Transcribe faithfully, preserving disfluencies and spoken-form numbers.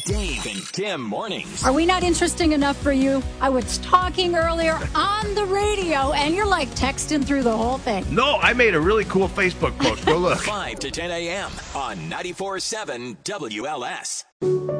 Dave and Tim mornings. Are we not interesting enough for you? I was talking earlier on the radio, and you're like texting through the whole thing. No, I made a really cool Facebook post. Go look. five to ten a.m. on ninety-four point seven W L S.